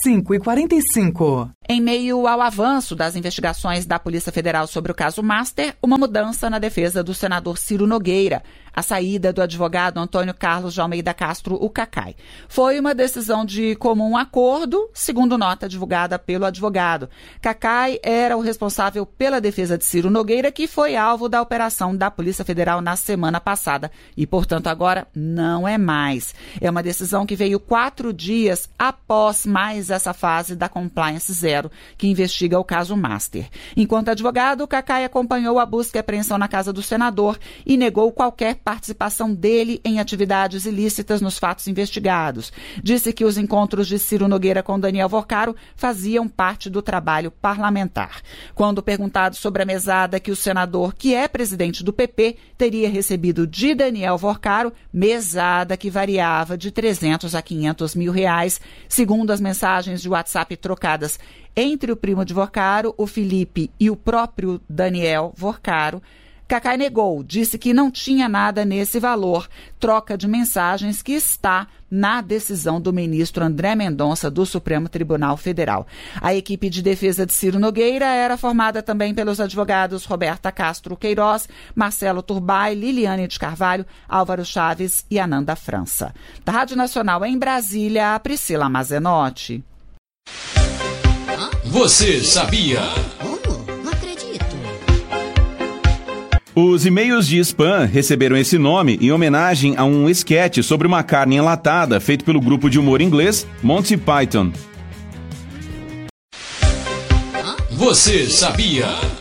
5h45. Em meio ao avanço das investigações da Polícia Federal sobre o caso Master, uma mudança na defesa do senador Ciro Nogueira, a saída do advogado Antônio Carlos de Almeida Castro, o Cacai. Foi uma decisão de comum acordo, segundo nota divulgada pelo advogado. Cacai era o responsável pela defesa de Ciro Nogueira, que foi alvo da operação da Polícia Federal na semana passada e, portanto, agora não é mais. É uma decisão que veio 4 dias após mais essa fase da Compliance Zero, que investiga o caso Master. Enquanto advogado, Cacai acompanhou a busca e apreensão na casa do senador e negou qualquer participação dele em atividades ilícitas nos fatos investigados. Disse que os encontros de Ciro Nogueira com Daniel Vorcaro faziam parte do trabalho parlamentar. Quando perguntado sobre a mesada que o senador, que é presidente do PP, teria recebido de Daniel Vorcaro, mesada que variava de 300 a 500 mil reais, segundo as mensagens de WhatsApp trocadas entre o primo de Vorcaro, o Felipe, e o próprio Daniel Vorcaro, Cacai negou, disse que não tinha nada nesse valor, troca de mensagens que está na decisão do ministro André Mendonça do Supremo Tribunal Federal. A equipe de defesa de Ciro Nogueira era formada também pelos advogados Roberta Castro Queiroz, Marcelo Turbay, Liliane de Carvalho, Álvaro Chaves e Ananda França. Da Rádio Nacional em Brasília, Priscila Mazenotti. Você sabia? Não acredito. Os e-mails de spam receberam esse nome em homenagem a um esquete sobre uma carne enlatada feito pelo grupo de humor inglês Monty Python. Você sabia?